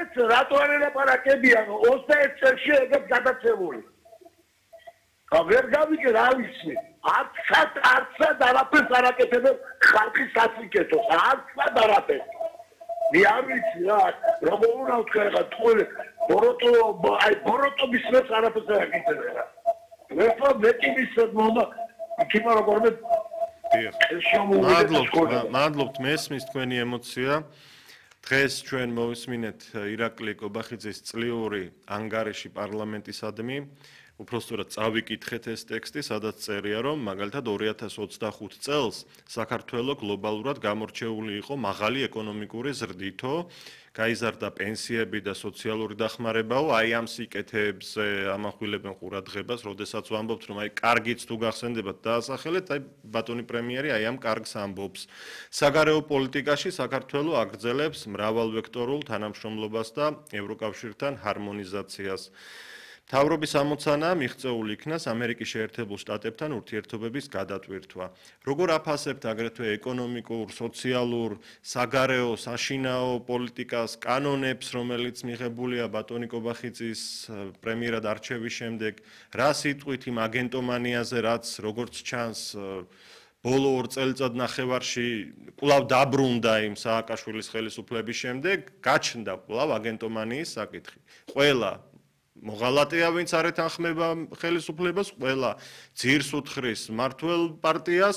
ეგეც რატო არ ელაპარაკებიან 21 წელში ეგეც გადაცემული. ვერ გავიგე რა ვიცი. არცად არაფერს არ აკეთებენ ხალხის სასიკეთოს. არცად არაფერს. მე არ ვიცი რა, როგორ უნდა ვთქვა ხა თქო ბოროტობის მეც არაფერს არ აკეთებენ რა. მეტი მისცემ მომა იქნება როგორმე მადლობთ მესმის თქვენი ემოცია. დღეს ჩვენ მოვისმინეთ ირაკლი კობახიძის წლიური ანგარიში პარლამენტისადმი. უпростоრად წავიკითხეთ ეს ტექსტი, სადაც წერია, რომ მაგალითად 2025 წელს საქართველო გლობალურად გამორჩეული იყო მაღალი ეკონომიკური ზრდითო, გაიზარდა პენსიები და სოციალური დახმარებაო, აი ამ სიკეთეებზე ამახვილებენ ყურადღებას, როდესაც ვამბობთ, რომ აი კარგიც თუ გახსენდებათ დაასახელეთ, აი ბატონი პრემიერი აი ამ კარგს ამბობს. საგარეო პოლიტიკაში საქართველო აგრძელებს მრავალვექტორულ თანამშრომლობას და ევროკავშირთან ჰარმონიზაციას. მთავრობის ამოცანა მიღწეული იქნას ამერიკის შეერთებულ შტატებთან ურთიერთობების გადატვირთვა. როგორ აფასებთ აგრეთვე ეკონომიკურ, სოციალურ, საგარეო, საშინაო პოლიტიკას, კანონებს, რომელიც მიღებულია ბატონი კობახიძის პრემიერად არჩევის შემდეგ, რა სიტყვით იმ აგენტომანიაზე, რაც როგორც ჩანს ბოლო 2 წელიწადნახევარში კვლავ დაბრუნდა იმ სააკაშვილის ხელისუფლების შემდეგ, გაჩნდა კვლავ აგენტომანიის საკითხი. ყველა მოღალატეა ვინც არ ეთანხმება ხელისუფლებას, ყველა ძირს უთხრის მმართველ პარტიას,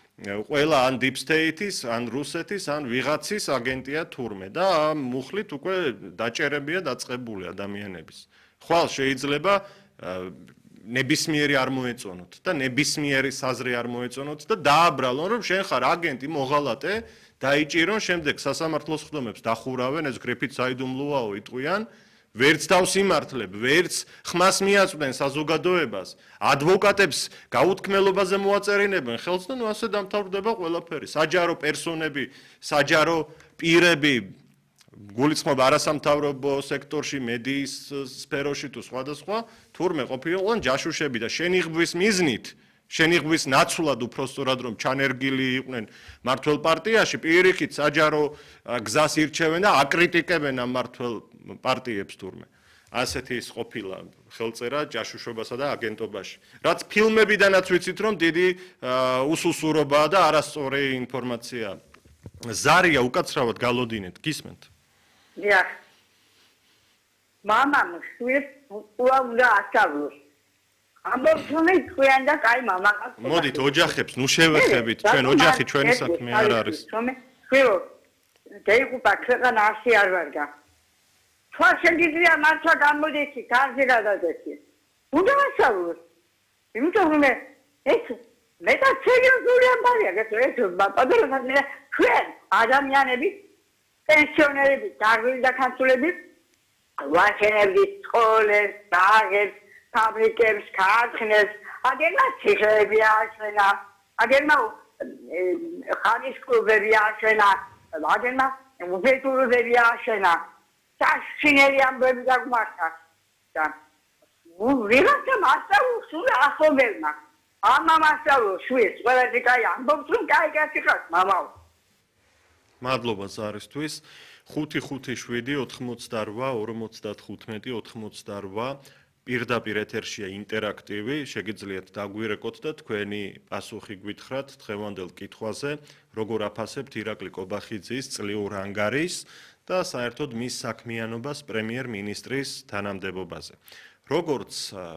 ყველა ან deep state-ის, ან რუსეთის, ან ვიღაცის აგენტია თურმე და ამ მუხლით უკვე დაჭერებია დაწყებული ადამიანების. ხვალ შეიძლება ნებისმიერი არ მოეწონოთ და ნებისმიერი საზრი არ მოეწონოთ და დააბრალონ რომ შენ ხარ აგენტი, მოღალატე, დაიჭირონ, შემდეგ სასამართლოს ხდომებს დახურავენ, ეს გრიფით საიდუმლოაო იტყვიან. ვერც თავს იმართლებ, ვერც ხმას მიაწვდენ საზოგადოებას, ადვოკატებს გაუთქმელობაზე მოაწერინებენ ხელს და ნუ ასე დამთავრდება ყველაფერი. საჯარო პერსონები, საჯარო პირები, გულისხმობ არასამთავრობო სექტორში, მედიის სფეროში თუ სხვადასხვა, თურმე ყოფილიყო ჯაშუშები და შენიღბვის მიზნით, შენიღბვის ნაცვლად უпростоრად რომ ჩანერგილი იყვნენ მმართველ პარტიაში, პირიქით საჯარო გზას ირჩევენ და აკრიტიკებენ ამ მმართველ პარტიებს თურმე. ასეთი ის ყოფილა ხელწერა ჯაშუშობასა და აგენტობაში. რაც ფილმებიდანაც ვიცით, რომ დიდი უსუსურობაა და არასწორი ინფორმაცია. ზარია უკაცრავად გალოდინეთ, გისმენთ? დიახ. მამამ შვილს უნდა ასწავლოს. ამბობთ თქვენ და კაი მამაკაც. მოდით ოჯახებს ნუ შევეხებით, ჩვენ ოჯახი ჩვენი საქმე არ არის. შვილო, დაიღუპა ქვეყანა ასე არ ვარგა. სხვა შეგიძლია მართლა გამოდექი, კარზე გადადექი. უნდა ასწავლოს. იმიტომ რომ ეს მეტად სერიოზული ამბავია, ეს პატარასადმე ჩვენ ადამიანები, პენსიონერები, დარღვევი და კანცულები ვაჩენებთ სკოლებს, ბაღებს, ფაბრიკებს, ქარხნებს, აგერმა ციხეები ააშენა, აგერმა ხანის კლუბები ააშენა, აგერმა უბედურები ააშენა. საშინელი ამბები დაგმართა. და ვიღაცამ ასწავლოს სულ ახობელმა. ამამ ასწავლოს შვილს, ყველაზე კაი ამბობს რომ კაი კაცი ხარ, მამაო. მადლობა ზარისთვის. 557 88 55 88 პირდაპირ ეთერშია ინტერაქტივი, შეგიძლიათ დაგვირეკოთ და თქვენი პასუხი გვითხრათ დღევანდელ კითხვაზე, როგორ აფასებთ ირაკლი კობახიძის წლიურ ანგარიშს და საერთოდ მის საქმიანობას პრემიერ-მინისტრის თანამდებობაზე. როგორც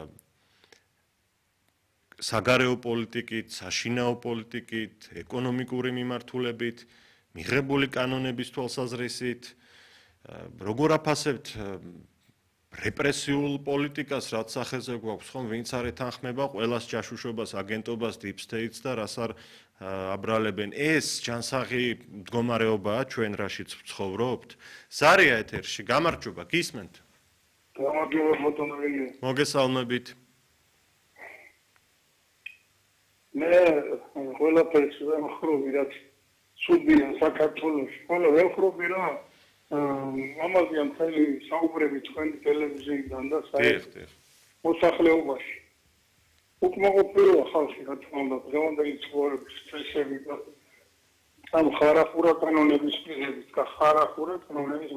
საგარეო პოლიტიკით, საშინაო პოლიტიკით, ეკონომიკური მიმართულებით, მიღებული კანონების თვალსაზრისით, როგორ აფასებთ რეპრესიულ პოლიტიკას, რაც სახეზე გვაქვს, ხომ ვინც არ ეთანხმება ყველას ჯაშუშობას, აგენტობას, deep states და რას არ აბრალებენ. ეს ჯანსაღი მდგომარეობაა ჩვენ რაშიც ვცხოვრობთ. ზარია ეთერში, გამარჯობა, გისმენთ? გამარჯობა ბატონო. მოგესალმებით. მე ყველაფერს ვემხრობი, რაც სუდია საქართველოში. ყველა ვემხრობი რა. ამაზე მთელი საუბრები თქვენი ტელევიზიიდან და საერთოდ მოსახლეობაში. უკმაყოფილოა ხალხი, რა თქმა უნდა, დღევანდელი ცხოვრების წესები და ამ ხარახურა კანონების პირებით და ხარახურა კანონების